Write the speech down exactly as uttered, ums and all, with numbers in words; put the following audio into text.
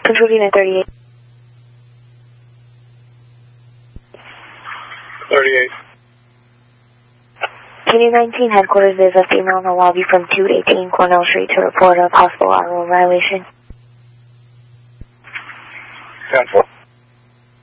Control Unit thirty-eight. thirty-eight. Unit nineteen, headquarters, there's a female in the lobby from two eighteen Cornell Street to report a possible auto violation. ten four.